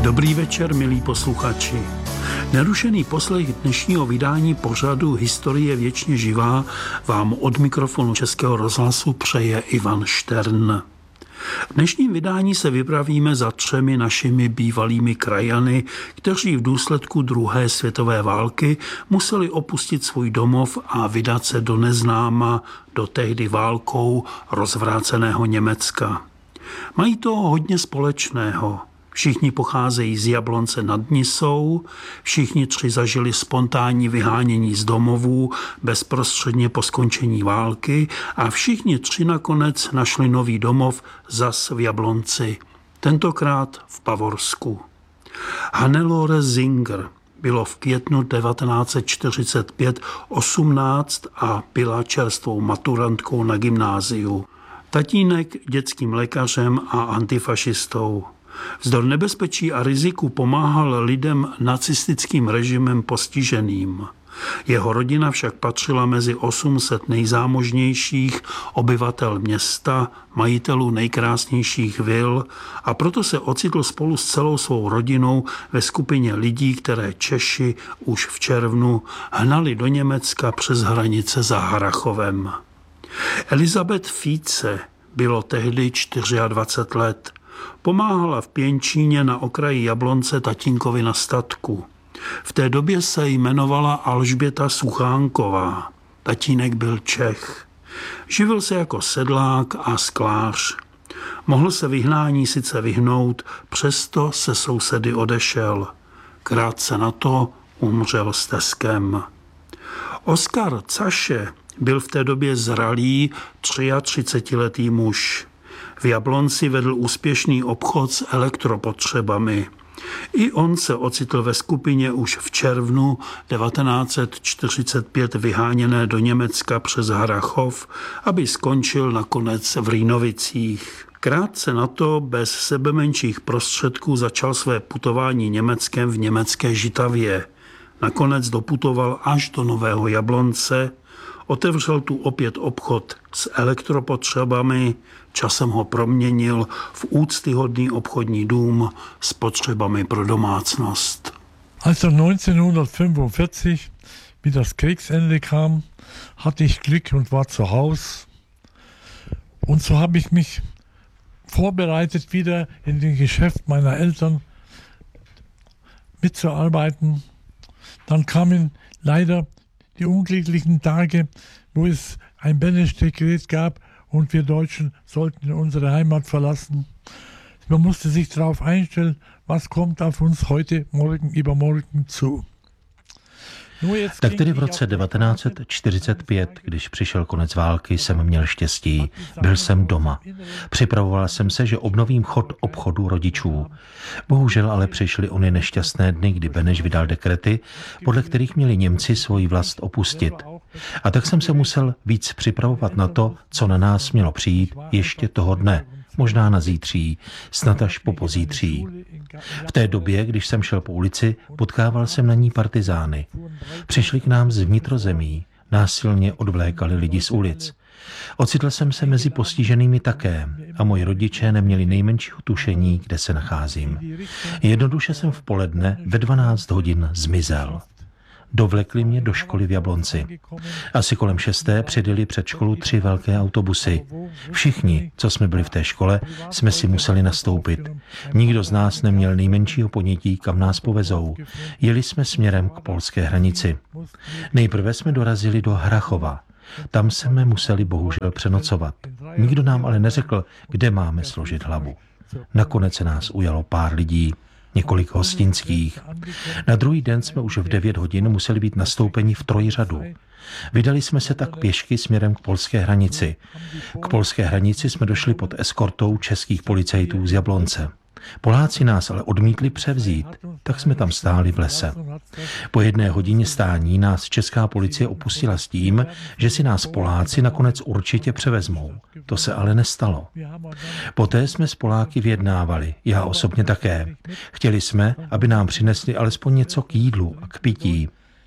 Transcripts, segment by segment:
Dobrý večer, milí posluchači. Nerušený poslech dnešního vydání pořadu Historie věčně živá vám od mikrofonu Českého rozhlasu přeje Ivan Štern. V dnešním vydání se vypravíme za 3 našimi bývalými krajany, kteří v důsledku druhé světové války museli opustit svůj domov a vydat se do neznáma, do tehdy válkou rozvráceného Německa. Mají toho hodně společného. Všichni pocházejí z Jablonce nad Nisou, všichni 3 zažili spontánní vyhánění z domovů bezprostředně po skončení války a všichni 3 nakonec našli nový domov zas v Jablonci, tentokrát v Bavorsku. Hannelore Singer bylo v květnu 1945 18 a byla čerstvou maturantkou na gymnáziu. Tatínek dětským lékařem a antifašistou. Vzdor nebezpečí a riziku pomáhal lidem nacistickým režimem postiženým. Jeho rodina však patřila mezi 800 nejzámožnějších obyvatel města, majitelů nejkrásnějších vil a proto se ocitl spolu s celou svou rodinou ve skupině lidí, které Češi už v červnu hnali do Německa přes hranice za Harrachovem. Elizabeth Fietze bylo tehdy 24 let. Pomáhala v Pěnčíně na okraji Jablonce tatínkovi na statku. V té době se jmenovala Alžběta Suchánková. Tatínek byl Čech. Živil se jako sedlák a sklář. Mohl se vyhnání sice vyhnout, přesto se sousedy odešel. Krátce na to umřel steskem. Oskar Caše byl v té době zralý 33letý muž. V Jablonci vedl úspěšný obchod s elektropotřebami. I on se ocitl ve skupině už v červnu 1945 vyháněné do Německa přes Harrachov, aby skončil nakonec v Rýnovicích. Krátce na to bez sebemenších prostředků začal své putování Německem v německé Žitavě. Nakonec doputoval až do Nového Jablonce, otevřel tu opět obchod s elektropotřebami, časem ho proměnil v úctyhodný obchodní dům s potřebami pro domácnost. Als 1945 wie das Kriegsende kam, hatte ich Glück und war zu Hause. Und so habe ich mich vorbereitet, wieder in dem Geschäft meiner Eltern mitzuarbeiten. Dann kamen leider die unglücklichen Tage, wo es ein Beneš-Dekret gab und wir Deutschen sollten unsere Heimat verlassen. Man musste sich darauf einstellen, was kommt auf uns heute, morgen, übermorgen zu. Tak tedy v roce 1945, když přišel konec války, jsem měl štěstí. Byl jsem doma. Připravoval jsem se, že obnovím chod obchodu rodičů. Bohužel ale přišly ony nešťastné dny, kdy Beneš vydal dekrety, podle kterých měli Němci svoji vlast opustit. A tak jsem se musel víc připravovat na to, co na nás mělo přijít ještě toho dne. Možná na zítří, snad až po pozítří. V té době, když jsem šel po ulici, potkával jsem na ní partizány. Přišli k nám z vnitrozemí, násilně odvlékali lidi z ulic. Ocitl jsem se mezi postiženými také a moji rodiče neměli nejmenšího tušení, kde se nacházím. Jednoduše jsem v poledne ve 12 hodin zmizel. Dovlekli mě do školy v Jablonci. Asi kolem 6. přijeli před školu 3 velké autobusy. Všichni, co jsme byli v té škole, jsme si museli nastoupit. Nikdo z nás neměl nejmenšího ponětí, kam nás povezou. Jeli jsme směrem k polské hranici. Nejprve jsme dorazili do Harrachova. Tam jsme museli bohužel přenocovat. Nikdo nám ale neřekl, kde máme složit hlavu. Nakonec se nás ujalo pár lidí. Několik hostinských. Na druhý den jsme už v 9 hodin museli být nastoupeni v trojřadu. Vydali jsme se tak pěšky směrem k polské hranici. K polské hranici jsme došli pod eskortou českých policajtů z Jablonce. Poláci nás ale odmítli převzít, tak jsme tam stáli v lese. Po 1 hodině stání nás česká policie opustila s tím, že si nás Poláci nakonec určitě převezmou. To se ale nestalo. Poté jsme s Poláky vyjednávali, já osobně také. Chtěli jsme, aby nám přinesli alespoň něco k jídlu a k pití.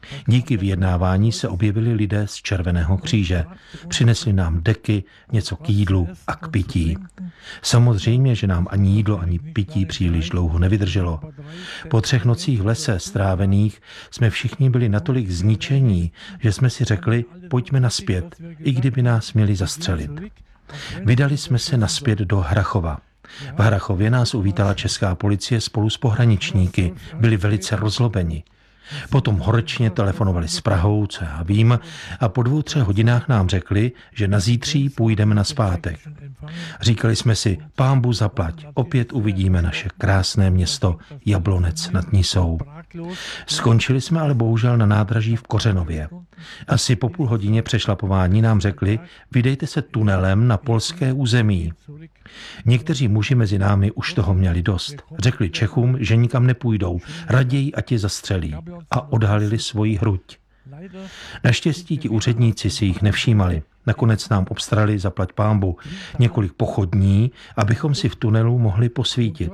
Díky vyjednávání se objevili lidé z Červeného kříže. Přinesli nám deky, něco k jídlu a k pití. Samozřejmě, že nám ani jídlo, ani pití příliš dlouho nevydrželo. Po 3 nocích v lese strávených jsme všichni byli natolik zničení, že jsme si řekli, pojďme naspět, i kdyby nás měli zastřelit. Vydali jsme se naspět do Hrachova. V Hrachově nás uvítala česká policie spolu s pohraničníky. Byli velice rozlobeni. Potom horečně telefonovali s Prahou, co já vím, a po 2-3 hodinách nám řekli, že na zítří půjdeme nazpátek. Říkali jsme si, pánbu zaplať, opět uvidíme naše krásné město Jablonec nad Nisou. Skončili jsme ale bohužel na nádraží v Kořenově. Asi po půl hodině přešlapování nám řekli, vydejte se tunelem na polské území. Někteří muži mezi námi už toho měli dost. Řekli Čechům, že nikam nepůjdou, raději ať je zastřelí, a odhalili svoji hruď. Naštěstí ti úředníci si jich nevšímali. Nakonec nám obstarali, zaplať pánbu, několik pochodní, abychom si v tunelu mohli posvítit.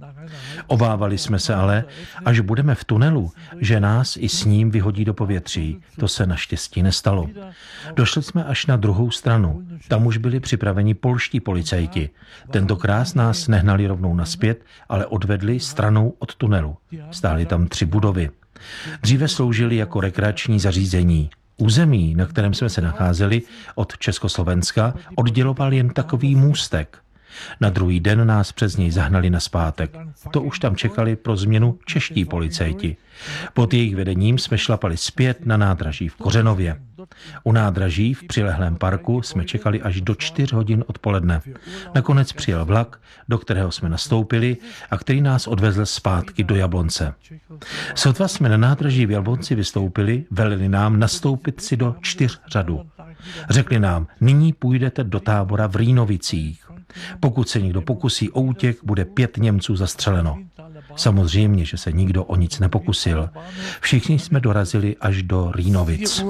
Obávali jsme se ale, až budeme v tunelu, že nás i s ním vyhodí do povětří. To se naštěstí nestalo. Došli jsme až na druhou stranu. Tam už byli připraveni polští policajti. Tentokrát nás nehnali rovnou nazpět, ale odvedli stranou od tunelu. Stály tam 3 budovy. Dříve sloužily jako rekreační zařízení. Území, na kterém jsme se nacházeli, od Československa odděloval jen takový můstek. Na druhý den nás přes něj zahnali nazpátek. To už tam čekali pro změnu čeští policajti. Pod jejich vedením jsme šlapali zpět na nádraží v Kořenově. U nádraží v přilehlém parku jsme čekali až do 4 hodin odpoledne. Nakonec přijel vlak, do kterého jsme nastoupili a který nás odvezl zpátky do Jablonce. Sotva jsme na nádraží v Jablonci vystoupili, veleli nám nastoupit si do 4 řadu. Řekli nám, nyní půjdete do tábora v Rýnovicích. Pokud se někdo pokusí o útěk, bude 5 Němců zastřeleno. Samozřejmě, že se nikdo o nic nepokusil. Všichni jsme dorazili až do Rýnovic.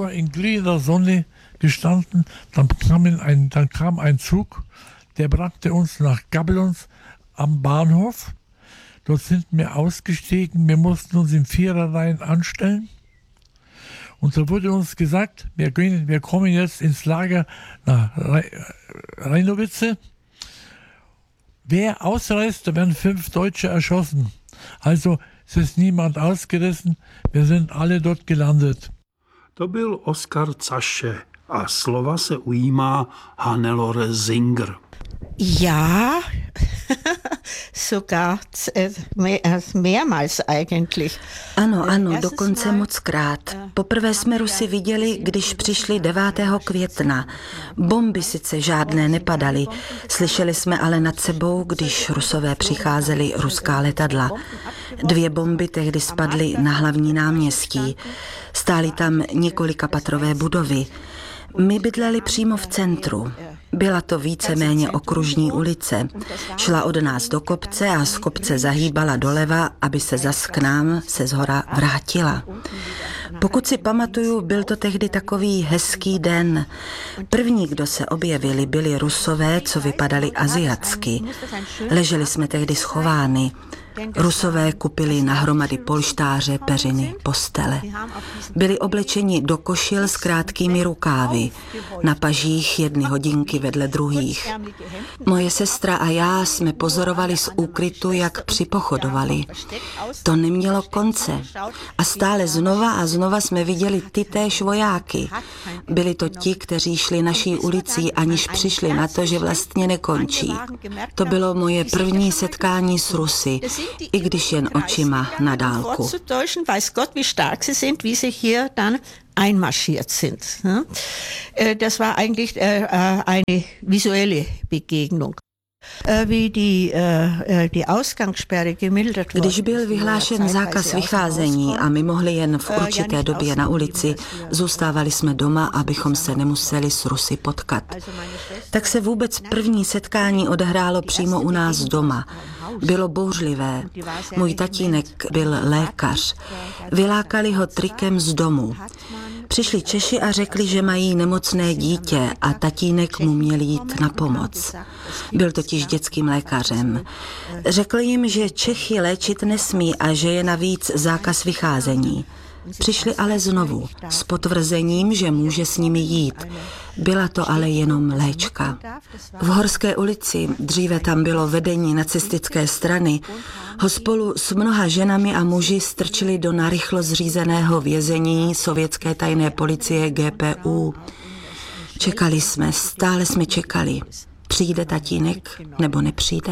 Dann kam ein Zug, der brachte uns nach Gablons am Bahnhof. Dort sind wir ausgestiegen, wir mussten uns in Viererreihen anstellen. Und so wurde uns gesagt, wir kommen jetzt ins Lager nach Rhinovice. Wer ausreist, da werden 5 Deutsche erschossen. Also es ist niemand ausgerissen, wir sind alle dort gelandet. To byl Oskar Zaše a slova se ujímá Hannelore Singer. Ja, sogar mehrmals eigentlich. Ano, dokonce mockrát. Poprvé jsme Rusy viděli, když přišli 9. května. Bomby sice žádné nepadaly, slyšeli jsme ale nad sebou, když Rusové přicházeli ruská letadla. 2 bomby tehdy spadly na hlavní náměstí. Stály tam několikapatrové budovy. My bydleli přímo v centru. Byla to víceméně okružní ulice. Šla od nás do kopce a z kopce zahýbala doleva, aby se zas k nám se zhora vrátila. Pokud si pamatuju, byl to tehdy takový hezký den. První, kdo se objevili, byli Rusové, co vypadali aziatsky. Leželi jsme tehdy schovány. Rusové kupili nahromady polštáře, peřiny, postele. Byli oblečeni do košil s krátkými rukávy, na pažích 1 hodinky vedle druhých. Moje sestra a já jsme pozorovali z úkrytu, jak připochodovali. To nemělo konce. A stále znova a znova jsme viděli tytéž vojáky. Byli to ti, kteří šli naší ulicí, aniž přišli na to, že vlastně nekončí. To bylo moje první setkání s Rusy, i když jen očima na dálku. Einmarschiert sind. Das war eigentlich eine visuelle Begegnung. Když byl vyhlášen zákaz vycházení a my mohli jen v určité době na ulici, zůstávali jsme doma, abychom se nemuseli s Rusy potkat. Tak se vůbec první setkání odehrálo přímo u nás doma. Bylo bouřlivé. Můj tatínek byl lékař. Vylákali ho trikem z domu. Přišli Češi a řekli, že mají nemocné dítě a tatínek mu měl jít na pomoc. Byl totiž dětským lékařem. Řekl jim, že Čechy léčit nesmí a že je navíc zákaz vycházení. Přišli ale znovu s potvrzením, že může s nimi jít. Byla to ale jenom léčka. V Horské ulici, dříve tam bylo vedení nacistické strany, ho spolu s mnoha ženami a muži strčili do narychlo zřízeného vězení sovětské tajné policie GPU. Čekali jsme, stále jsme čekali. Přijde tatínek nebo nepřijde?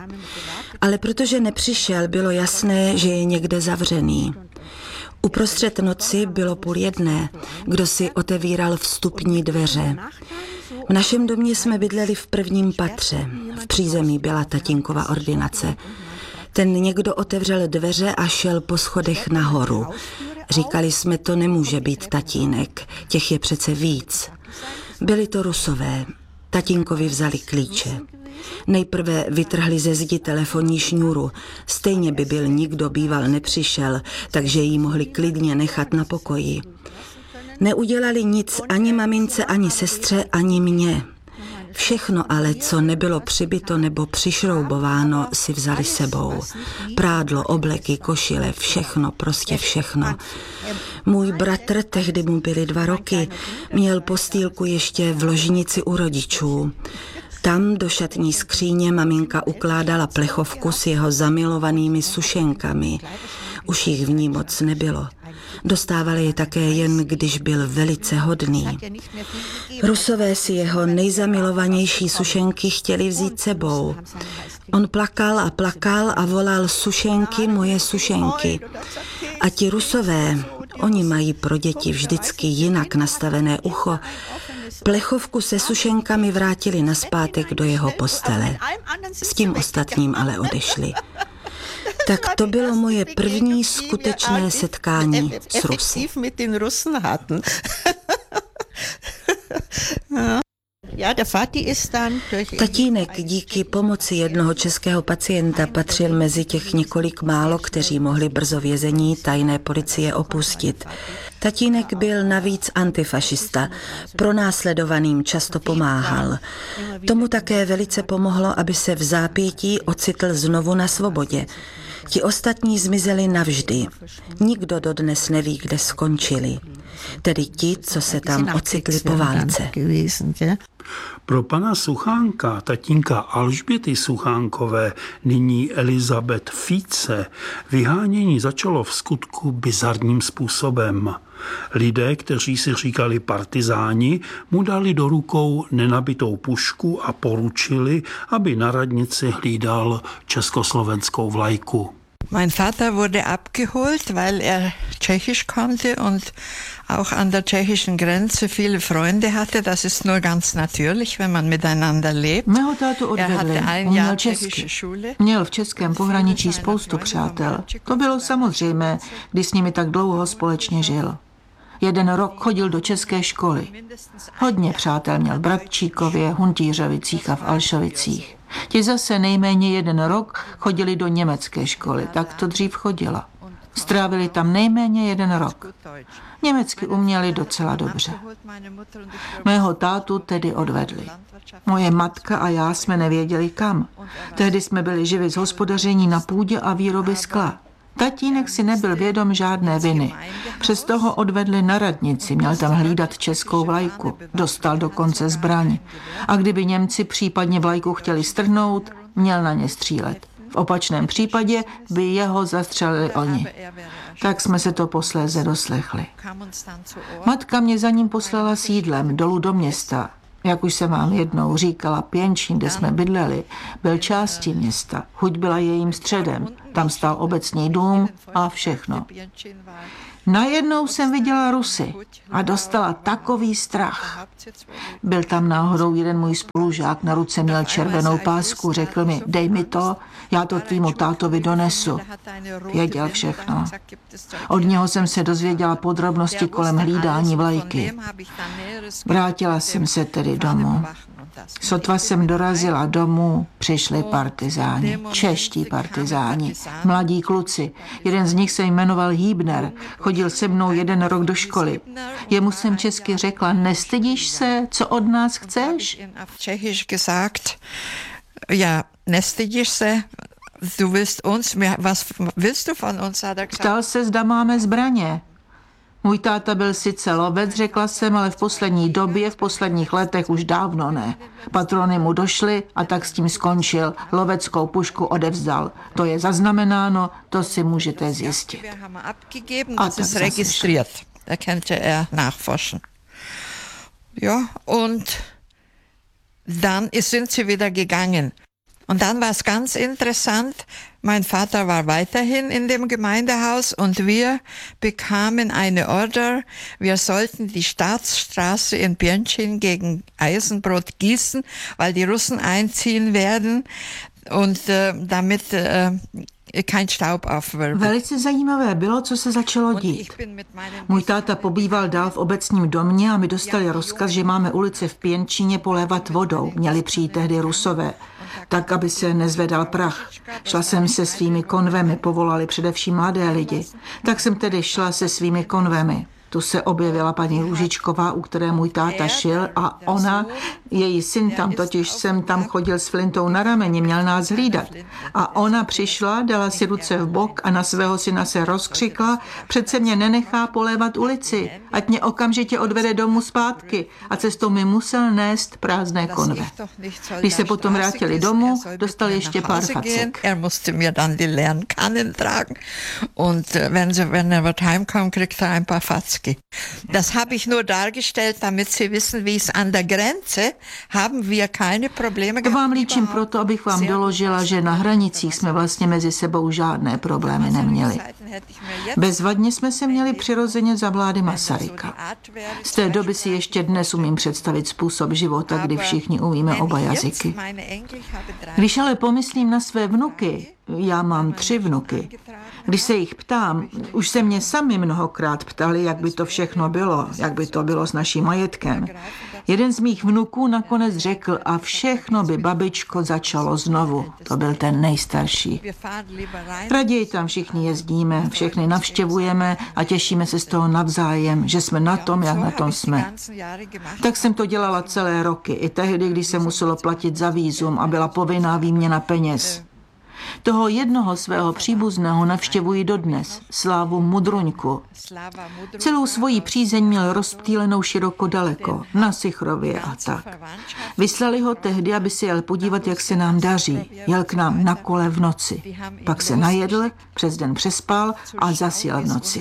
Ale protože nepřišel, bylo jasné, že je někde zavřený. Uprostřed noci bylo 12:30, kdo si otevíral vstupní dveře. V našem domě jsme bydleli v prvním patře. V přízemí byla tatínkova ordinace. Ten někdo otevřel dveře a šel po schodech nahoru. Říkali jsme, to nemůže být tatínek, těch je přece víc. Byli to Rusové. Tatínkovi vzali klíče. Nejprve vytrhli ze zdi telefonní šňůru. Stejně by byl nikdo býval nepřišel, takže ji mohli klidně nechat na pokoji. Neudělali nic ani mamince, ani sestře, ani mně. Všechno ale, co nebylo přibito nebo přišroubováno, si vzali sebou. Prádlo, obleky, košile, všechno, prostě všechno. Můj bratr, tehdy mu byly 2 roky, měl postýlku ještě v ložnici u rodičů. Tam do šatní skříně maminka ukládala plechovku s jeho zamilovanými sušenkami. Už jich v ní moc nebylo. Dostávali je také jen, když byl velice hodný. Rusové si jeho nejzamilovanější sušenky chtěli vzít sebou. On plakal a volal sušenky, moje sušenky. A ti Rusové, oni mají pro děti vždycky jinak nastavené ucho, plechovku se sušenkami vrátili nazpátek do jeho postele. S tím ostatním ale odešli. Tak to bylo moje první skutečné setkání s Rusy. Tatínek díky pomoci jednoho českého pacienta patřil mezi těch několik málo, kteří mohli brzo vězení tajné policie opustit. Tatínek byl navíc antifašista, pronásledovaným často pomáhal. Tomu také velice pomohlo, aby se v zápětí ocitl znovu na svobodě. Ti ostatní zmizeli navždy. Nikdo dodnes neví, kde skončili. Tedy ti, co se tam ocitli po válce. Pro pana Suchánka, tatínka Alžběty Suchánkové, nyní Elizabeth Fíce, vyhánění začalo v skutku bizarním způsobem. Lidé, kteří si říkali partizáni, mu dali do rukou nenabitou pušku a poručili, aby na radnici hlídal československou vlajku. Mein Vater wurde abgeholt, weil er Tschechisch konnte und auch an der tschechischen Grenze viele Freunde hatte. Das ist nur ganz natürlich, wenn man miteinander lebt. Mého tátu odvedli, on měl česky. Měl v českém pohraničí spoustu přátel. To bylo samozřejmé, když s nimi tak dlouho společně žil. 1 rok chodil do české školy. Hodně přátel měl v Bratčíkově, Huntířovicích a v Alšovicích. Ti zase nejméně 1 rok chodili do německé školy, tak to dřív chodila. Strávili tam nejméně 1 rok. Německy uměli docela dobře. Mého tátu tedy odvedli. Moje matka a já jsme nevěděli kam. Tehdy jsme byli živi z hospodaření na půdě a výroby skla. Tatínek si nebyl vědom žádné viny. Přesto ho odvedli na radnici, měl tam hlídat českou vlajku. Dostal dokonce zbraň. A kdyby Němci případně vlajku chtěli strhnout, měl na ně střílet. V opačném případě by jeho zastřelili oni. Tak jsme se to posléze doslechli. Matka mě za ním poslala s jídlem dolů do města. Jak už jsem vám jednou říkala, Pěnčín, kde jsme bydleli, byl částí města. Huť byla jejím středem. Tam stál obecní dům a všechno. Najednou jsem viděla Rusy a dostala takový strach. Byl tam náhodou jeden můj spolužák, na ruce měl červenou pásku, řekl mi, dej mi to, já to tvýmu tátovi donesu. Věděl všechno. Od něho jsem se dozvěděla podrobnosti kolem hlídání vlajky. Vrátila jsem se tedy domů. Sotva jsem dorazila domů, přišli partizáni, čeští partizáni, mladí kluci. Jeden z nich se jmenoval Hýbner, chodil se mnou 1 rok do školy. Jemu jsem česky řekla, nestydíš se, co od nás chceš? Ja, nestydíš se, du willst uns, was willst du von uns? Ptal se, zda máme zbraně. Můj táta byl sice lovec, řekla jsem, ale v poslední době, v posledních letech už dávno ne. Patrony mu došly a tak s tím skončil. Loveckou pušku odevzdal. To je zaznamenáno, to si můžete zjistit. A to je registriert. Da könnte nachforschen. Ja, und dann sind sie wieder gegangen. Und dann war es ganz interessant, mein Vater war weiterhin in dem Gemeindehaus und wir bekamen eine Order, wir sollten die Staatsstraße in Birnčin gegen Eisenbrot gießen, weil die Russen einziehen werden und damit kein Staub aufwirbelt. Velice zajímavé bylo, co se začalo dít. Můj táta pobýval dál v obecním domě a my dostali rozkaz, že máme ulice v Pěnčíně polévat vodou. Měli přijít tehdy Rusové, tak, aby se nezvedal prach. Šla jsem se svými konvemi, povolali především mladé lidi. Tak jsem tedy šla se svými konvemi. Tu se objevila paní Růžičková, u které můj táta šil a ona, její syn tam totiž sem tam chodil s flintou na rameni, měl nás hlídat. A ona přišla, dala si ruce v bok a na svého syna se rozkřikla, přece mě nenechá polévat ulici, ať mě okamžitě odvede domů zpátky a cestou mi musel nést prázdné konve. Když se potom vrátili domů, dostali ještě pár facek. Musste mir dann die leeren Kannen tragen und wenn was heimkam, kriegt ein paar Fatzken. Das habe ich nur dargestellt, damit Sie wissen, wie es an der Grenze haben wir keine Probleme. To vám líčím proto, abych vám doložila, že na hranicích jsme vlastně mezi sebou žádné problémy neměli. Bezvadně jsme se měli přirozeně za vlády Masaryka. Z té doby si ještě dnes umím představit způsob života, kdy všichni umíme oba jazyky. Když ale pomyslím na své vnuky, já mám 3 vnuky. Když se jich ptám, už se mě sami mnohokrát ptali, jak by to všechno bylo, jak by to bylo s naším majetkem. Jeden z mých vnuků nakonec řekl, a všechno by, babičko, začalo znovu. To byl ten nejstarší. Raději tam všichni jezdíme, všechny navštěvujeme a těšíme se z toho navzájem, že jsme na tom, jak na tom jsme. Tak jsem to dělala celé roky, i tehdy, když se muselo platit za vízum a byla povinná výměna peněz. Toho jednoho svého příbuzného navštěvuji dodnes, Slávu Mudruňku. Celou svoji přízeň měl rozptýlenou široko daleko, na Sichrově a tak. Vyslali ho tehdy, aby se jel podívat, jak se nám daří. Jel k nám na kole v noci. Pak se najedl, přes den přespal a zasjel v noci.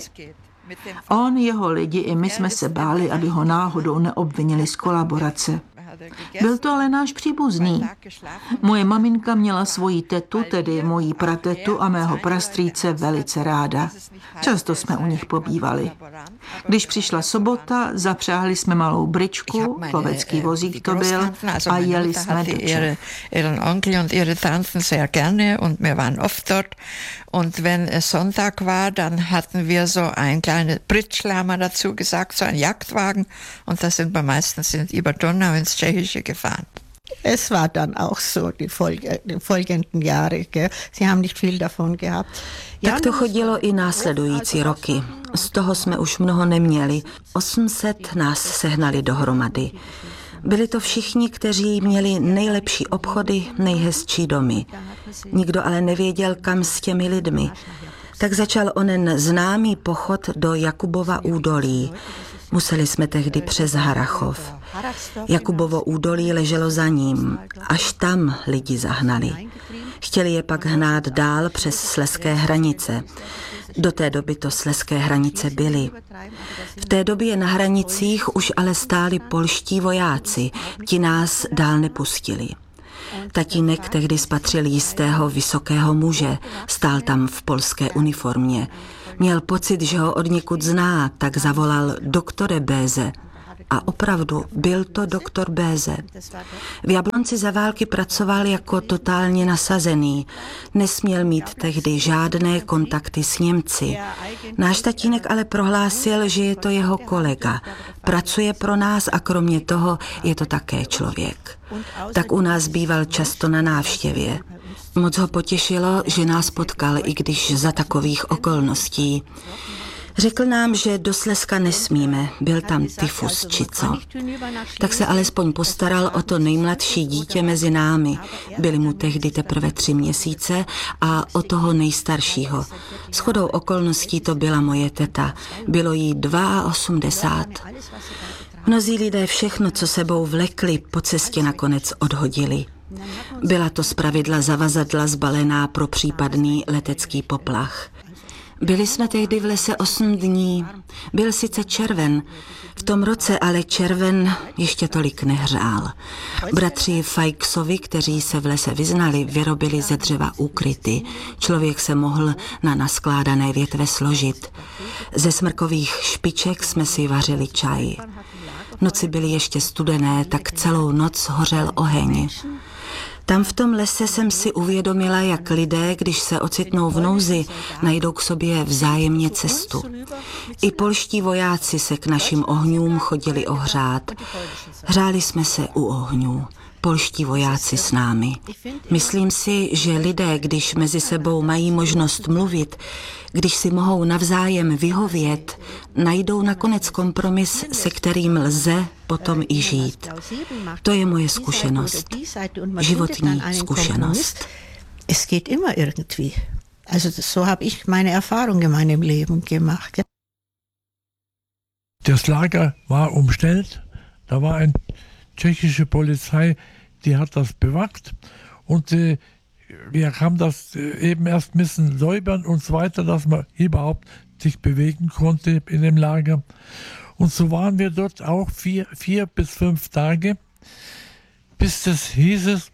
On, jeho lidi i my jsme se báli, aby ho náhodou neobvinili z kolaborace. Byl to ale náš příbuzný. Moje maminka měla svoji tetu, tedy moji pratetu a mého prastrýce velice ráda. Často jsme u nich pobývali. Když přišla sobota, zapřáhli jsme malou bričku, lovecký vozík to byl, a jeli jsme do Čech. Ihren Onkel und ihre Tanten sehr gerne und wir waren oft dort. Und wenn es Sonntag war, dann hatten wir so ein kleines Britschle, haben wir dazu gesagt, so ein Jagdwagen. Und da sind wir meistens über Donau ins Tschechische gefahren. Es war dann auch so die folgenden Jahre. Gell? Sie haben nicht viel davon gehabt. Tak to chodilo i následující roky. Z toho jsme už mnoho neměli. 800 nás sehnali dohromady. Byli to všichni, kteří měli nejlepší obchody, nejhezčí domy. Nikdo ale nevěděl, kam s těmi lidmi. Tak začal onen známý pochod do Jakubova údolí. Museli jsme tehdy přes Harachov. Jakubovo údolí leželo za ním. Až tam lidi zahnali. Chtěli je pak hnát dál přes slezské hranice. Do té doby to slezské hranice byly. V té době na hranicích už ale stáli polští vojáci. Ti nás dál nepustili. Tatínek tehdy spatřil jistého vysokého muže. Stál tam v polské uniformě. Měl pocit, že ho odněkud zná, tak zavolal doktore Béze. A opravdu byl to doktor Béze. V Jablonci za války pracoval jako totálně nasazený. Nesměl mít tehdy žádné kontakty s Němci. Náš tatínek ale prohlásil, že je to jeho kolega. Pracuje pro nás a kromě toho je to také člověk. Tak u nás býval často na návštěvě. Moc ho potěšilo, že nás potkal, i když za takových okolností. Řekl nám, že do Slezska nesmíme, byl tam tyfus či co. Tak se alespoň postaral o to nejmladší dítě mezi námi. Byly mu tehdy teprve 3 měsíce a o toho nejstaršího. Shodou okolností to byla moje teta. Bylo jí 82. Mnozí lidé všechno, co sebou vlekli, po cestě nakonec odhodili. Byla to zpravidla zavazadla zbalená pro případný letecký poplach. Byli jsme tehdy v lese 8 dní. Byl sice červen, v tom roce ale červen ještě tolik nehřál. Bratři Fajksovi, kteří se v lese vyznali, vyrobili ze dřeva úkryty. Člověk se mohl na naskládané větve složit. Ze smrkových špiček jsme si vařili čaj. Noci byly ještě studené, tak celou noc hořel oheň. Tam v tom lese jsem si uvědomila, jak lidé, když se ocitnou v nouzi, najdou k sobě vzájemně cestu. I polští vojáci se k našim ohňům chodili ohřát. Hřáli jsme se u ohňů. Polští vojáci s námi. Myslím si, že lidé, když mezi sebou mají možnost mluvit, když si mohou navzájem vyhovět, najdou nakonec kompromis, se kterým lze potom i žít. To je moje zkušenost. Životní zkušenost. Es geht immer irgendwie. Also so habe ich meine Erfahrung in meinem Leben gemacht. Das Lager war umstellt. Da war eine tschechische Polizei, die hat das bewacht und wir haben das eben erst müssen säubern und so weiter, dass man überhaupt sich bewegen konnte in dem Lager. Und so waren wir dort auch 4 bis 5 Tage, bis das hieß es,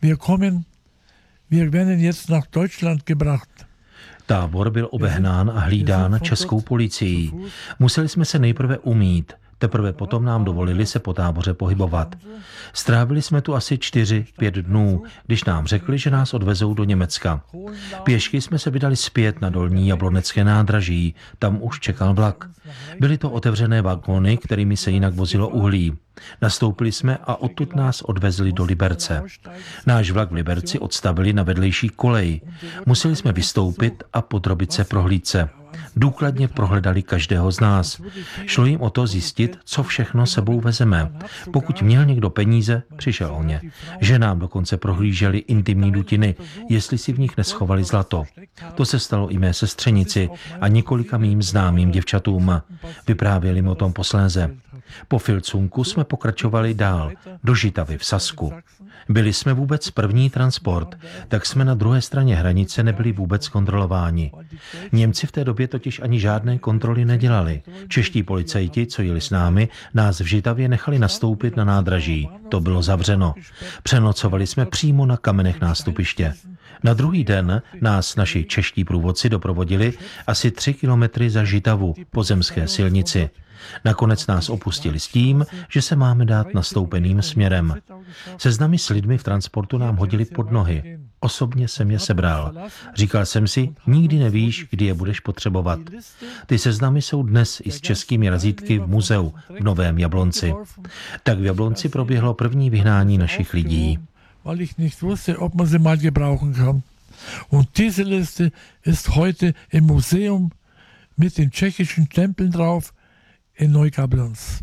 wir werden jetzt nach Deutschland gebracht. Tábor byl obehnán a hlídán českou policií. Museli jsme se nejprve umýt. Teprve potom nám dovolili se po táboře pohybovat. Strávili jsme tu asi 4-5 dnů, když nám řekli, že nás odvezou do Německa. Pěšky jsme se vydali zpět na dolní Jablonecké nádraží, tam už čekal vlak. Byly to otevřené vagóny, kterými se jinak vozilo uhlí. Nastoupili jsme a odtud nás odvezli do Liberce. Náš vlak v Liberci odstavili na vedlejší kolej. Museli jsme vystoupit a podrobit se prohlídce. Důkladně prohledali každého z nás. Šlo jim o to zjistit, co všechno sebou vezeme. Pokud měl někdo peníze, přišel o ně. Ženám dokonce prohlíželi intimní dutiny, jestli si v nich neschovali zlato. To se stalo i mé sestřenici a několika mým známým děvčatům. Vyprávěli mi o tom posléze. Po Filcunku jsme pokračovali dál, do Žitavy v Sasku. Byli jsme vůbec první transport, tak jsme na druhé straně hranice nebyli vůbec kontrolováni. Němci v té době totiž ani žádné kontroly nedělali. Čeští policajti, co jeli s námi, nás v Žitavě nechali nastoupit na nádraží. To bylo zavřeno. Přenocovali jsme přímo na kamenech nástupiště. Na druhý den nás naši čeští průvodci doprovodili asi 3 kilometry za Žitavu po zemské silnici. Nakonec nás opustili s tím, že se máme dát nastoupeným směrem. Seznamy s lidmi v transportu nám hodili pod nohy. Osobně jsem je sebral. Říkal jsem si, nikdy nevíš, kdy je budeš potřebovat. Ty seznamy jsou dnes i s českými razítky v muzeu v Novém Jablonci. Tak v Jablonci proběhlo první vyhnání našich lidí. Weil ich nicht wusste, ob man sie mal gebrauchen kann. Und diese Liste ist heute im Museum mit den tschechischen Stempeln drauf in Neugablonz.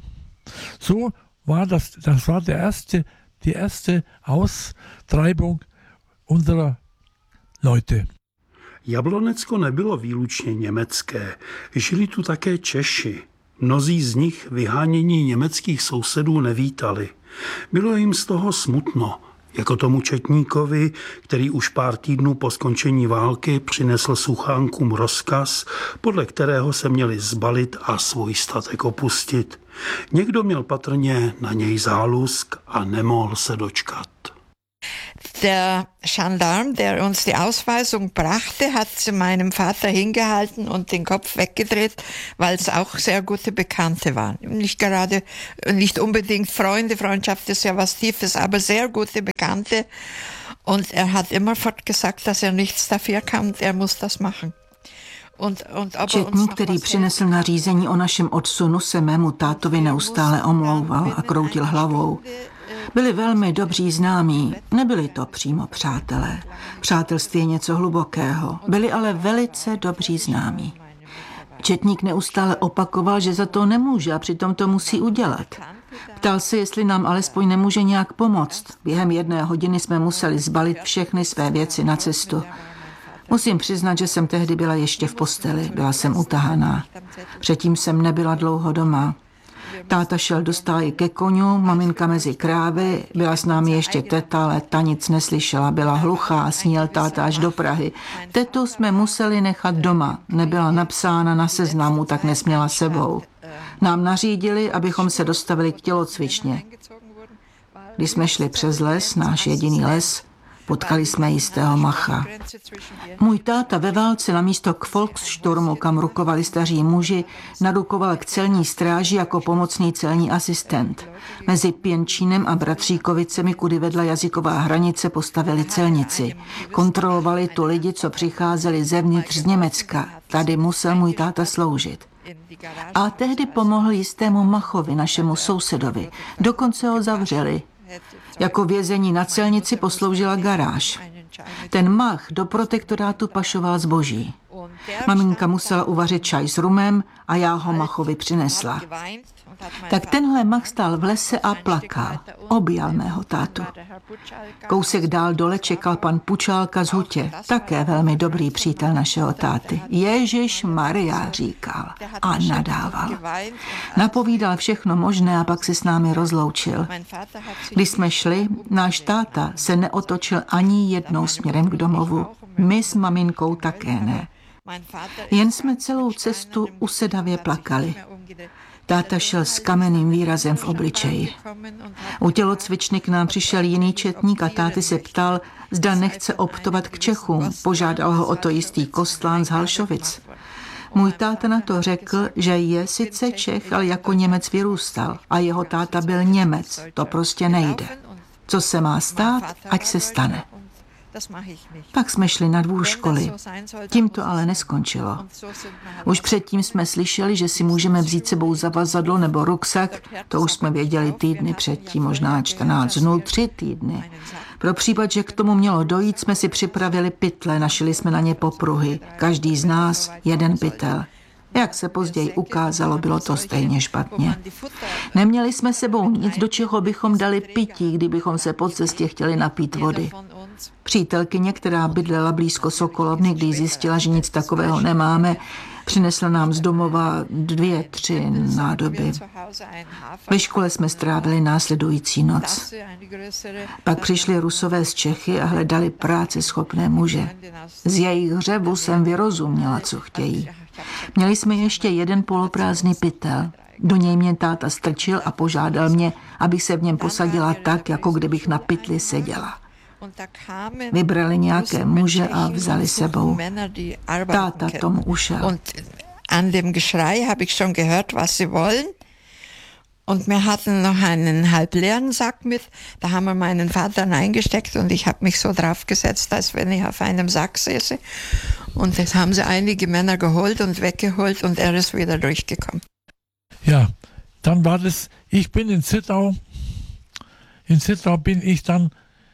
So war das war die erste Austreibung unserer Leute. Jablonecko nebylo výlučně německé. Žili tu také Češi. Mnozí z nich vyhánění německých sousedů nevítali. Bylo jim z toho smutno, jako tomu četníkovi, který už pár týdnů po skončení války přinesl suchánkům rozkaz, podle kterého se měli zbalit a svůj statek opustit. Někdo měl patrně na něj zálusk a nemohl se dočkat. Der Gendarm, der uns die Ausweisung brachte, hat sie meinem Vater hingehalten und den Kopf weggedreht, weil es auch sehr gute Bekannte waren. Nicht unbedingt Freunde, Freundschaft ist ja was Tiefes, aber sehr gute Bekannte. Und er hat immerfort gesagt, dass er nichts dafür kann, er muss das machen. Četník, který přinesl nařízení o našem odsunu, se mému tátovi neustále omlouval a kroutil hlavou. Byli velmi dobří známí, nebyli to přímo přátelé. Přátelství je něco hlubokého, byli ale velice dobří známí. Četník neustále opakoval, že za to nemůže a přitom to musí udělat. Ptal se, jestli nám alespoň nemůže nějak pomoct. Během 1 hodiny jsme museli zbalit všechny své věci na cestu. Musím přiznat, že jsem tehdy byla ještě v posteli, byla jsem utahaná. Předtím jsem nebyla dlouho doma. Táta šel do stáje ke koňu, maminka mezi krávy, byla s námi ještě teta, ale ta nic neslyšela, byla hluchá, sníl táta až do Prahy. Tetu jsme museli nechat doma, nebyla napsána na seznamu, tak nesměla sebou. Nám nařídili, abychom se dostavili k tělocvičně. Když jsme šli přes les, náš jediný les, potkali jsme jistého macha. Můj táta ve válce na místo k Volkssturmu, kam rukovali staří muži, narukoval k celní stráži jako pomocný celní asistent. Mezi Pěnčínem a Bratříkovicemi, kudy vedla jazyková hranice, postavili celnici. Kontrolovali tu lidi, co přicházeli zevnitř z Německa. Tady musel můj táta sloužit. A tehdy pomohl jistému machovi, našemu sousedovi. Dokonce ho zavřeli. Jako vězení na celnici posloužila garáž. Ten mach do protektorátu pašoval zboží. Maminka musela uvařit čaj s rumem a já ho machovi přinesla. Tak tenhle mach stál v lese a plakal. Objal mého tátu. Kousek dál dole čekal pan Pučálka z Hutě, také velmi dobrý přítel našeho táty. Ježiš Maria, říkal a nadával. Napovídal všechno možné a pak se s námi rozloučil. Když jsme šli, náš táta se neotočil ani jednou směrem k domovu. My s maminkou také ne. Jen jsme celou cestu usedavě plakali. Táta šel s kamenným výrazem v obličeji. U tělocvičny k nám přišel jiný četník a táty se ptal, zda nechce optovat k Čechům. Požádal ho o to jistý Kostlán z Halšovic. Můj táta na to řekl, že je sice Čech, ale jako Němec vyrůstal. A jeho táta byl Němec. To prostě nejde. Co se má stát, ať se stane. Pak jsme šli na dvůr školy. Tím to ale neskončilo. Už předtím jsme slyšeli, že si můžeme vzít sebou zavazadlo nebo ruksak. To už jsme věděli týdny předtím, možná 14 dnů, 3 týdny. Pro případ, že k tomu mělo dojít, jsme si připravili pytle, našili jsme na ně popruhy. Každý z nás 1 pytel. Jak se později ukázalo, bylo to stejně špatně. Neměli jsme sebou nic, do čeho bychom dali pití, kdybychom se po cestě chtěli napít vody. Přítelkyně, která bydlela blízko Sokolovny, když zjistila, že nic takového nemáme, přinesla nám z domova 2, 3 nádoby. Ve škole jsme strávili následující noc. Pak přišli Rusové z Čechy a hledali práceschopné muže. Z jejich řevu jsem vyrozuměla, co chtějí. Měli jsme ještě 1 poloprázdný pytel. Do něj mě táta strčil a požádal mě, abych se v něm posadila tak, jako kdybych na pytli seděla. Vybrali nějaké muže a vzali sebou. Táta tomu ušel. An dem Geschrei habe ich schon gehört, was sie wollen. Und wir hatten noch einen halbleeren Sack mit. Da haben wir meinen Vater hineingesteckt und ich habe mich so draufgesetzt, als wenn ich auf einem Sack säße. Und das haben sie einige Männer geholt und weggeholt und er ist wieder durchgekommen. Ja, dann war das, ich bin in Zittau. In Zittau bin ich dann.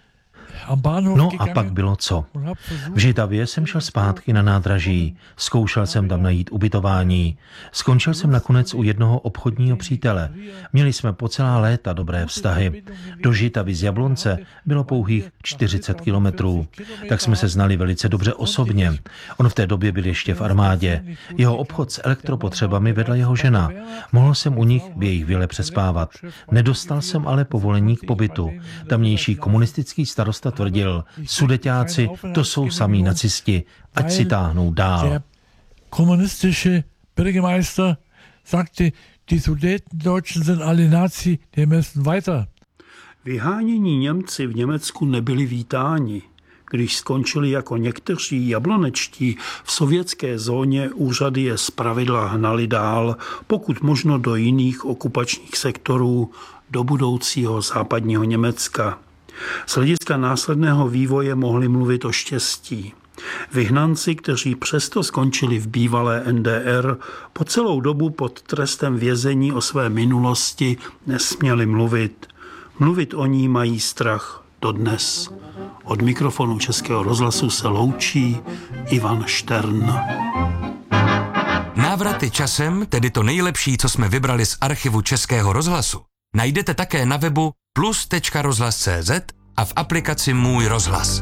No a pak bylo co? V Žitavě jsem šel zpátky na nádraží, zkoušel jsem tam najít ubytování. Skončil jsem nakonec u jednoho obchodního přítele. Měli jsme po celá léta dobré vztahy. Do Žitavy z Jablonce bylo pouhých 40 kilometrů. Tak jsme se znali velice dobře osobně. On v té době byl ještě v armádě. Jeho obchod s elektropotřebami vedla jeho žena. Mohl jsem u nich v jejich vile přespávat. Nedostal jsem ale povolení k pobytu. Tamnější komunistický starosta tvrdil, Sudeťáci, to jsou samí nacisti, ať si táhnou dál. Komunistische Bürgermeister sagte, die Sudetendeutschen sind alle Nazi, die müssen weiter. Vyhánění Němci v Německu nebyli vítáni. Když skončili jako někteří jablonečtí v sovětské zóně, úřady je zpravidla hnali dál, pokud možno do jiných okupačních sektorů, do budoucího západního Německa. Z hlediska následného vývoje mohli mluvit o štěstí. Vyhnanci, kteří přesto skončili v bývalé NDR, po celou dobu pod trestem vězení o své minulosti nesměli mluvit. Mluvit o ní mají strach dodnes. Od mikrofonu Českého rozhlasu se loučí Ivan Štern. Na Návraty časem, tedy to nejlepší, co jsme vybrali z archivu Českého rozhlasu, najdete také na webu plus.rozhlas.cz a v aplikaci Můj rozhlas.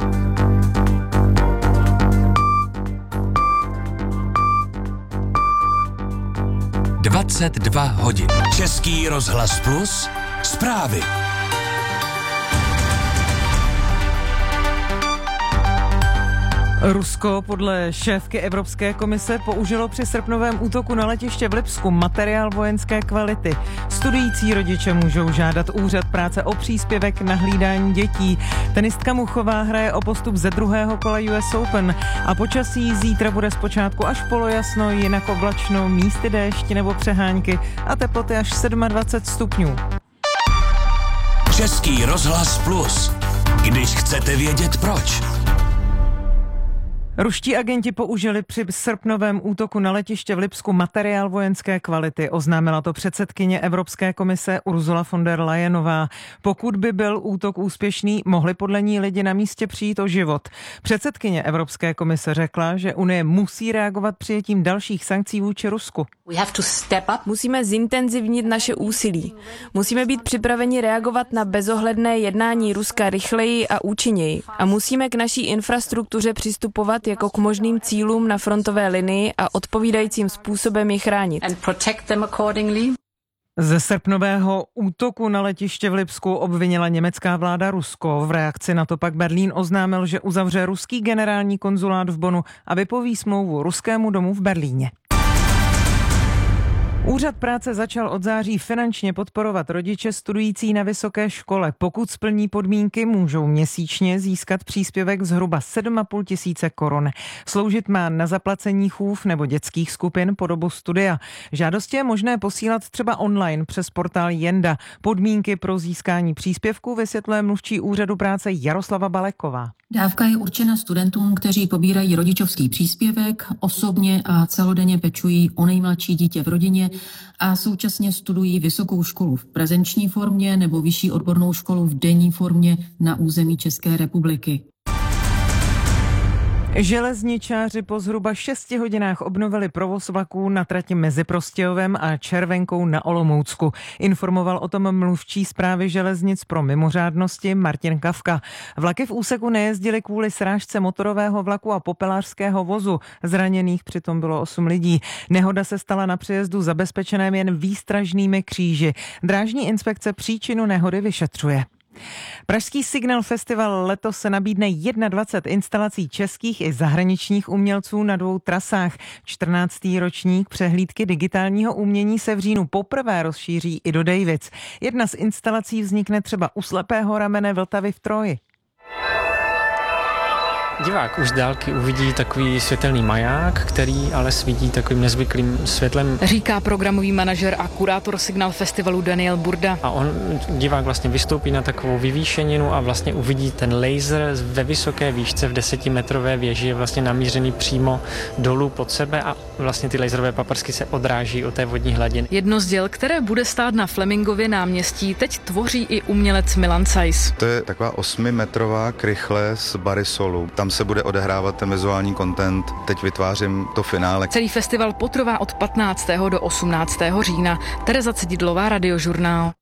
Dvacet2 hodin. Český rozhlas Plus. Zprávy. Rusko podle šéfky Evropské komise použilo při srpnovém útoku na letiště v Lipsku materiál vojenské kvality. Studující rodiče můžou žádat úřad práce o příspěvek na hlídání dětí. Tenistka Muchová hraje o postup ze druhého kola US Open a počasí zítra bude zpočátku až polojasno, jinak oblačno, místy déšť nebo přehánky a teploty až 27 stupňů. Český rozhlas Plus. Když chcete vědět proč. Ruští agenti použili při srpnovém útoku na letiště v Lipsku materiál vojenské kvality. Oznámila to předsedkyně Evropské komise Ursula von der Leyenová. Pokud by byl útok úspěšný, mohli podle ní lidi na místě přijít o život. Předsedkyně Evropské komise řekla, že Unie musí reagovat přijetím dalších sankcí vůči Rusku. Musíme zintenzivnit naše úsilí. Musíme být připraveni reagovat na bezohledné jednání Ruska rychleji a účinněji. A musíme k naší infrastruktuře přistupovat jako k možným cílům na frontové linii a odpovídajícím způsobem je chránit. Ze srpnového útoku na letiště v Lipsku obvinila německá vláda Rusko. V reakci na to pak Berlín oznámil, že uzavře ruský generální konzulát v Bonnu a vypoví smlouvu ruskému domu v Berlíně. Úřad práce začal od září finančně podporovat rodiče studující na vysoké škole. Pokud splní podmínky, můžou měsíčně získat příspěvek zhruba 7,5 tisíce korun. Sloužit má na zaplacení chův nebo dětských skupin po dobu studia. Žádosti je možné posílat třeba online přes portál Jenda. Podmínky pro získání příspěvku vysvětluje mluvčí úřadu práce Jaroslava Baleková. Dávka je určena studentům, kteří pobírají rodičovský příspěvek, osobně a celodenně pečují o nejmladší dítě v rodině a současně studují vysokou školu v prezenční formě nebo vyšší odbornou školu v denní formě na území České republiky. Železničáři po zhruba 6 hodinách obnovili provoz vlaků na trati mezi Prostějovem a Červenkou na Olomoucku. Informoval o tom mluvčí správy železnic pro mimořádnosti Martin Kafka. Vlaky v úseku nejezdily kvůli srážce motorového vlaku a popelářského vozu. Zraněných přitom bylo 8 lidí. Nehoda se stala na přejezdu zabezpečeném jen výstražnými kříži. Drážní inspekce příčinu nehody vyšetřuje. Pražský Signal Festival letos se nabídne 21 instalací českých i zahraničních umělců na 2 trasách. 14. ročník přehlídky digitálního umění se v říjnu poprvé rozšíří i do Dejvic. Jedna z instalací vznikne třeba u slepého ramene Vltavy v Troji. Divák už z dálky uvidí takový světelný maják, který ale svítí takovým nezvyklým světlem. Říká programový manažer a kurátor Signal Festivalu Daniel Burda. A divák vlastně vystoupí na takovou vyvýšeninu a vlastně uvidí ten laser ve vysoké výšce v 10metrové věži, je vlastně namířený přímo dolů pod sebe a vlastně ty laserové paprsky se odráží od té vodní hladiny. Jedno z děl, které bude stát na Flemingově náměstí, teď tvoří i umělec Milan Sajs. To je taková 8metrová krychle z Barisolu. Tam se bude odehrávat ten vizuální content. Teď vytvářím to finále. Celý festival potrvá od 15. do 18. října. Tereza Cedidlová, Radiožurnál.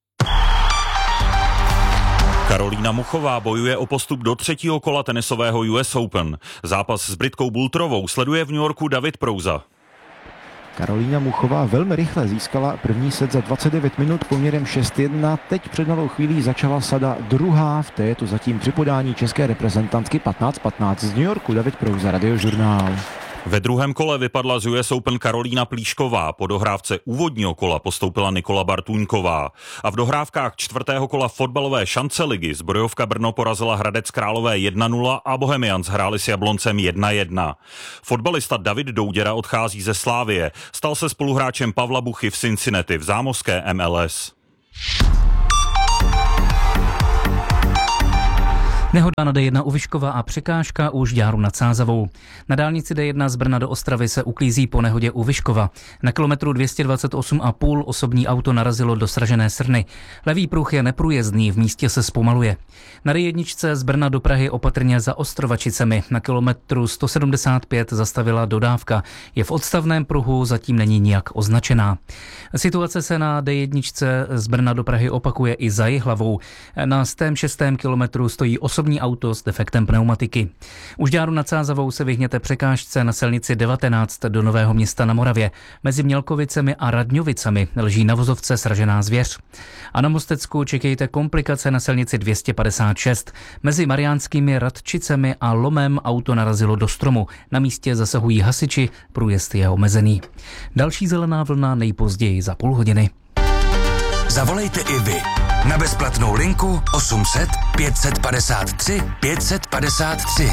Karolína Muchová bojuje o postup do 3. kola tenisového US Open. Zápas s Britkou Boulterovou sleduje v New Yorku David Prouza. Karolína Muchová velmi rychle získala první set za 29 minut poměrem 6-1. Teď před malou chvílí začala sada druhá, v té je to zatím při podání české reprezentantky 15-15 z New Yorku. David Prouza, Radiožurnál. Ve druhém kole vypadla z US Open Karolína Plíšková, po dohrávce úvodního kola postoupila Nikola Bartůňková a v dohrávkách 4. kola fotbalové šance ligy Zbrojovka Brno porazila Hradec Králové 1-0 a Bohemians hráli s Jabloncem 1-1. Fotbalista David Douděra odchází ze Slávie, stal se spoluhráčem Pavla Buchy v Cincinnati v zámořské MLS. Nehoda na D1 u Vyškova a překážka u Žďáru nad Sázavou. Na dálnici D1 z Brna do Ostravy se uklízí po nehodě u Vyškova. Na kilometru 228,5 osobní auto narazilo do sražené srny. Levý pruh je neprůjezdný, v místě se zpomaluje. Na D1 z Brna do Prahy opatrně za Ostrovačicemi. Na kilometru 175 zastavila dodávka. Je v odstavném pruhu, zatím není nijak označená. Situace se na D1 z Brna do Prahy opakuje i za Jihlavou. Na 106. kilometru stojí osobní auto s defektem pneumatiky. U Žďáru nad Sázavou se vyhněte překážce na silnici 19 do Nového Města na Moravě. Mezi Mělkovicemi a Radňovicemi leží na vozovce sražená zvěř. A na Mostecku čekejte komplikace na silnici 256. Mezi Mariánskými Radčicemi a Lomem auto narazilo do stromu. Na místě zasahují hasiči, průjezd je omezený. Další zelená vlna nejpozději za půl hodiny. Zavolejte i vy na bezplatnou linku 800 553 553.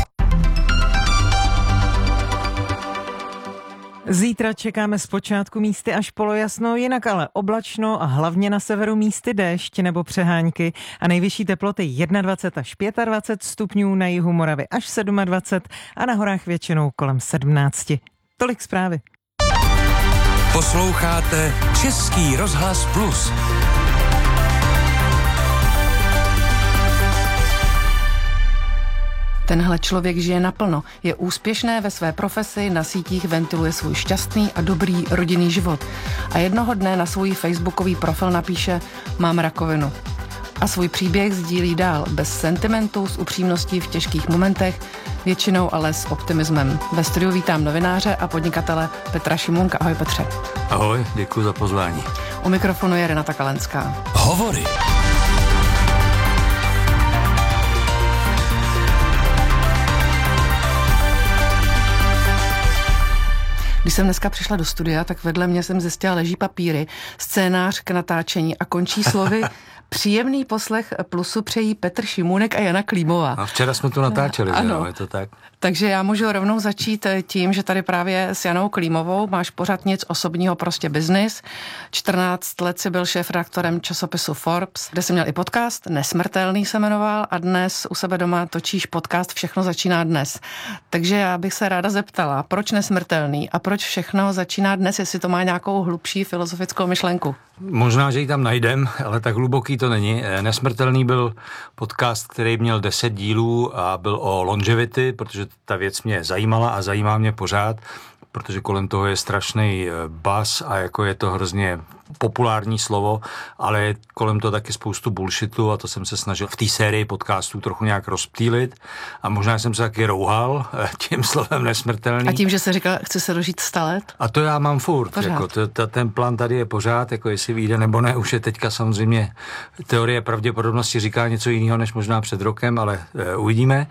Zítra čekáme zpočátku místy až polojasno, jinak ale oblačno a hlavně na severu místy déšť nebo přehánky a nejvyšší teploty 21 až 25 stupňů, na jihu Moravy až 27 a na horách většinou kolem 17. Tolik zprávy. Posloucháte Český rozhlas Plus. Tenhle člověk žije naplno, je úspěšný ve své profesi, na sítích ventiluje svůj šťastný a dobrý rodinný život. A jednoho dne na svůj facebookový profil napíše: mám rakovinu. A svůj příběh sdílí dál, bez sentimentu, s upřímností v těžkých momentech, většinou ale s optimismem. Ve studiu vítám novináře a podnikatele Petra Šimunka. Ahoj Petře. Ahoj, děkuji za pozvání. U mikrofonu je Renata Kalenská. Hovory. Když jsem dneska přišla do studia, tak vedle mě jsem zjistila, leží papíry, scénář k natáčení a končí slovy příjemný poslech Plusu přejí Petr Šimunek a Jana Klímová. A včera jsme to natáčeli, ano. Je to tak? Takže já můžu rovnou začít tím, že tady právě s Janou Klímovou máš pořád nic osobního, prostě biznis. 14 let si byl šéfredaktorem časopisu Forbes, kde jsi měl i podcast, Nesmrtelný se jmenoval, a dnes u sebe doma točíš podcast Všechno začíná dnes. Takže já bych se ráda zeptala, proč Nesmrtelný a proč Všechno začíná dnes, jestli to má nějakou hlubší filozofickou myšlenku? Možná, že ji tam najdem, ale tak hluboký to není. Nesmrtelný byl podcast, který měl 10 dílů a byl o longevity, protože ta věc mě zajímala a zajímá mě pořád, protože kolem toho je strašný buzz a jako je to hrozně populární slovo, ale je kolem toho taky spoustu bullshitu a to jsem se snažil v té sérii podcastů trochu nějak rozptýlit a možná jsem se taky rouhal tím slovem nesmrtelný. A tím, že se říkal, chci se dožít 100 let? A to já mám furt. Jako, ten plán tady je pořád, jako jestli vyjde nebo ne, už je teďka samozřejmě teorie pravděpodobnosti říká něco jiného než možná před rokem, ale uvidíme.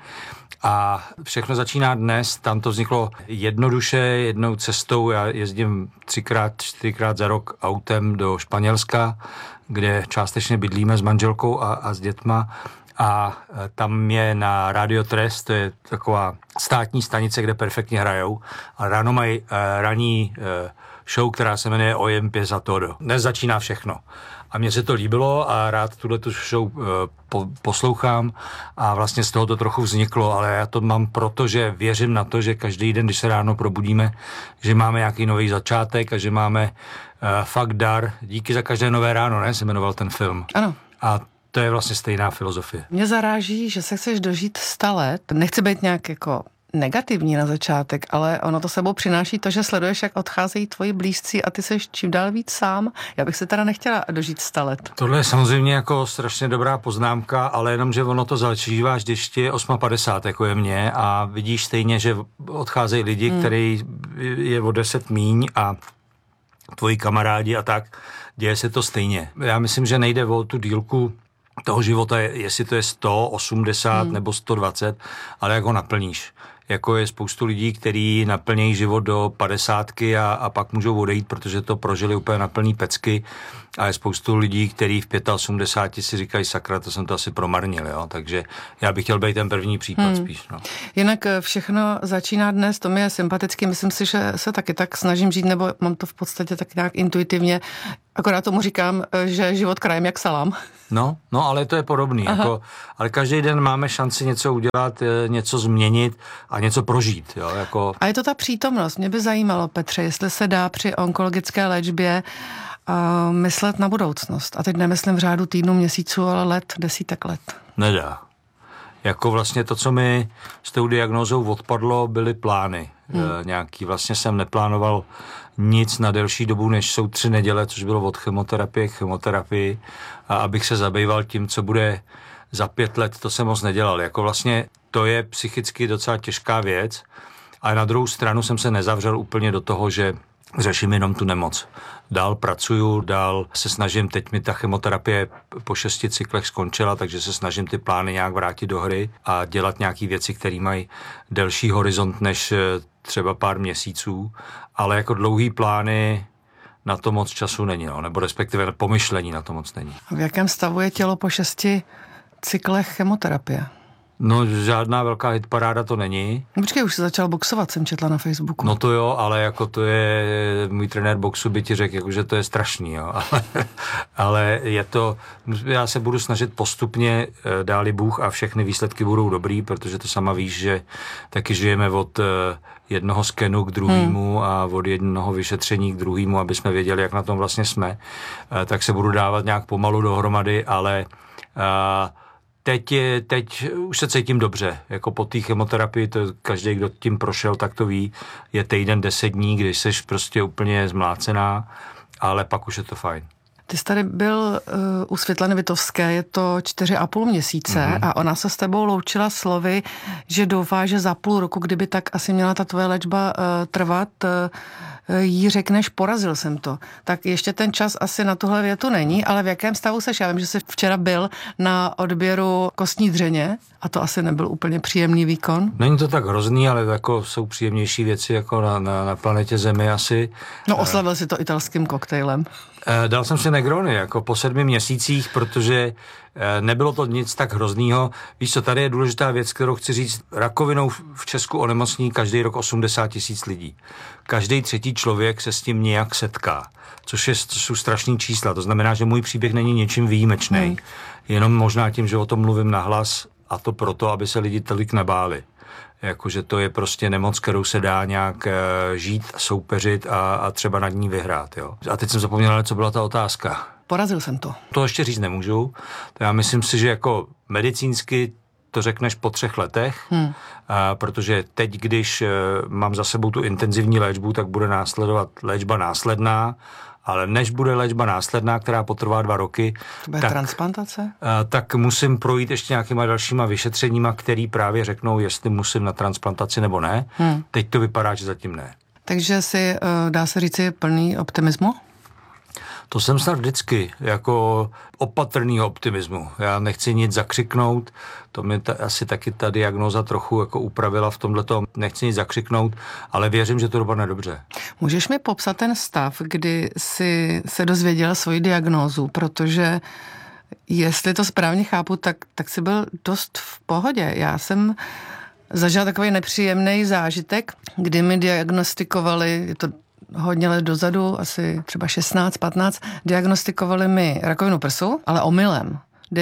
A všechno začíná dnes, tam to vzniklo jednoduše, jednou cestou, já jezdím 3x, 4x za rok autem do Španělska, kde částečně bydlíme s manželkou a s dětma a tam je na Radio Tres, to je taková státní stanice, kde perfektně hrajou a ráno mají ranní show, která se jmenuje Hoy empieza todo. Dnes začíná všechno. A mně se to líbilo a rád tuhletu show poslouchám a vlastně z toho to trochu vzniklo, ale já to mám proto, že věřím na to, že každý den, když se ráno probudíme, že máme nějaký nový začátek a že máme fakt dar. Díky za každé nové ráno, ne? Se jmenoval ten film. Ano. A to je vlastně stejná filozofie. Mě zaráží, že se chceš dožít 100 let. Nechci být nějak jako negativní na začátek, ale ono to sebou přináší to, že sleduješ, jak odcházejí tvoji blízcí a ty seš čím dál víc sám. Já bych se teda nechtěla dožít 100 let. Tohle je samozřejmě jako strašně dobrá poznámka, ale jenom, že ono to zažíváš, když ti je 58, jako je mě, a vidíš stejně, že odcházejí lidi, který je o 10 míň a tvoji kamarádi a tak, děje se to stejně. Já myslím, že nejde o tu dílku toho života, jestli to je 100, 80 nebo 120, ale jak ho naplníš. jako je spoustu lidí, kteří naplnějí život do 50 a pak můžou odejít, protože to prožili úplně na plný pecky. A je spoustu lidí, kteří v 85 si říkají, sakra, to jsem to asi promarnil, jo. Takže já bych chtěl být ten první případ spíš. No. Jinak všechno začíná dnes, to mi je sympaticky, myslím si, že se taky tak snažím žít, nebo mám to v podstatě tak nějak intuitivně, akorát tomu říkám, že život krajem jak salám. No, ale to je podobný. Jako, ale každý den máme šanci něco udělat, něco změnit a něco prožít. Jo, jako... A je to ta přítomnost. Mě by zajímalo, Petře, jestli se dá při onkologické léčbě myslet na budoucnost. A teď nemyslím v řádu týdnu, měsíců, ale let, desítek let. Nedá. Jako vlastně to, co mi s tou diagnózou odpadlo, byly plány. Nějaký. Vlastně jsem neplánoval nic na delší dobu, než jsou 3 neděle, což bylo od chemoterapie k chemoterapii. A abych se zabýval tím, co bude za 5 let, to jsem moc nedělal. Jako vlastně to je psychicky docela těžká věc. A na druhou stranu jsem se nezavřel úplně do toho, že řeším jenom tu nemoc. Dál pracuju, dál se snažím, teď mi ta chemoterapie po 6 cyklech skončila, takže se snažím ty plány nějak vrátit do hry a dělat nějaké věci, které mají delší horizont než třeba pár měsíců, ale jako dlouhý plány na to moc času není, no, nebo respektive pomyšlení na to moc není. A v jakém stavu je tělo po 6 cyklech chemoterapie? No, žádná velká hitparáda to není. Počkej, už se začal boxovat, jsem četla na Facebooku. No to jo, ale jako to je, můj trenér boxu by ti řekl, jako, že to je strašný, jo. Ale je to, já se budu snažit postupně, dáli Bůh, a všechny výsledky budou dobrý, protože to sama víš, že taky žijeme od jednoho skenu k druhému a od jednoho vyšetření k druhému, aby jsme věděli, jak na tom vlastně jsme. Tak se budu dávat nějak pomalu dohromady, ale Teď už se cítím dobře, jako po té chemoterapii, to každý, kdo tím prošel, tak to ví, je týden 10 dní, kdy jsi prostě úplně zmlácená, ale pak už je to fajn. Ty jsi tady byl u Světlany Vitovské, je to 4,5 měsíce a ona se s tebou loučila slovy, že doufá, že za půl roku, kdyby tak asi měla ta tvoje léčba trvat, jí řekneš, porazil jsem to. Tak ještě ten čas asi na tuhle větu není, ale v jakém stavu seš? Já vím, že jsi včera byl na odběru kostní dřeně a to asi nebyl úplně příjemný výkon. Není to tak hrozný, ale jako jsou příjemnější věci jako na planetě Zemi asi. No oslavil si to italským koktejlem. Dal jsem si Negrony jako po 7 měsících, protože nebylo to nic tak hroznýho. Víš co, tady je důležitá věc, kterou chci říct. Rakovinou v Česku onemocní každý rok 80 000 lidí. Každý 3. člověk se s tím nějak setká, což jsou strašný čísla. To znamená, že můj příběh není ničím výjimečný. Jenom možná tím, že o tom mluvím nahlas, a to proto, aby se lidi tolik nebáli. Jakože to je prostě nemoc, kterou se dá nějak žít, soupeřit a třeba nad ní vyhrát. Jo. A teď jsem zapomněl, co byla ta otázka. Porazil jsem to. To ještě říct nemůžu. Já myslím si, že jako medicínsky to řekneš po 3 letech, protože teď, když mám za sebou tu intenzivní léčbu, tak bude následovat léčba následná, ale než bude léčba následná, která potrvá 2 roky, tak transplantace? Tak musím projít ještě nějakýma dalšíma vyšetřeníma, který právě řeknou, jestli musím na transplantaci nebo ne. Teď to vypadá, že zatím ne. Takže si, dá se říci, plný optimismu? To jsem snad vždycky, jako opatrnýho optimismu. Já nechci nic zakřiknout, to mi asi taky ta diagnóza trochu jako upravila v tomhletom. Nechci nic zakřiknout, ale věřím, že to dopadne dobře. Můžeš mi popsat ten stav, kdy jsi se dozvěděl svoji diagnózu, protože jestli to správně chápu, tak jsi byl dost v pohodě. Já jsem zažila takový nepříjemný zážitek, kdy mi diagnostikovali, je to hodně let dozadu, asi třeba 16-15, diagnostikovali mi rakovinu prsu, ale omylem.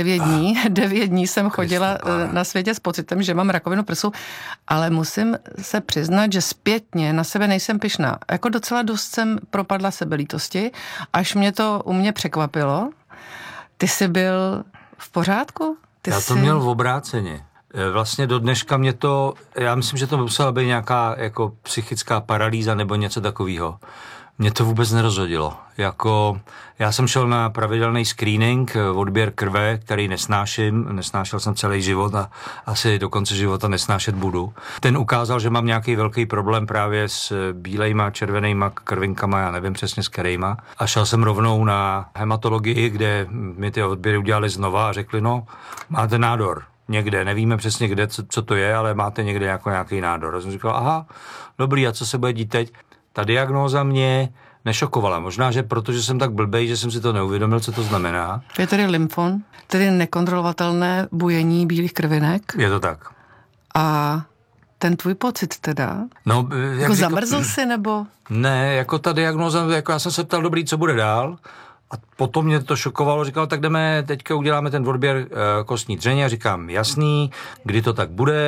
9 dní jsem chodila na světě s pocitem, že mám rakovinu prsu, ale musím se přiznat, že zpětně na sebe nejsem pyšná. Jako docela dost jsem propadla sebelítosti, až mě to u mě překvapilo. Ty jsi byl v pořádku? Já to měl v obráceně. Vlastně do dneška mě to, já myslím, že to musela být nějaká jako psychická paralýza nebo něco takového. Mě to vůbec nerozhodilo. Jako, já jsem šel na pravidelný screening, odběr krve, který nesnášel jsem celý život a asi do konce života nesnášet budu. Ten ukázal, že mám nějaký velký problém právě s bílejma, červenýma krvinkama, já nevím přesně s kterejma. A šel jsem rovnou na hematologii, kde mi ty odběry udělali znova a řekli, no, máte nádor. někde, nevíme přesně kde, co to je, ale máte někde jako nějaký nádor. A jsem říkal, aha, dobrý, a co se bude dít teď? Ta diagnóza mě nešokovala. Možná, že protože jsem tak blbej, že jsem si to neuvědomil, co to znamená. Je tedy lymfon, tedy nekontrolovatelné bujení bílých krvinek. Je to tak. A ten tvůj pocit teda? No, jako zamrzl jsi, nebo? Ne, jako ta diagnóza, jako já jsem se ptal, dobrý, co bude dál? A potom mě to šokovalo, říkal, tak jdeme, teďka uděláme ten odběr kostní dřeně, a říkám, jasný, kdy to tak bude?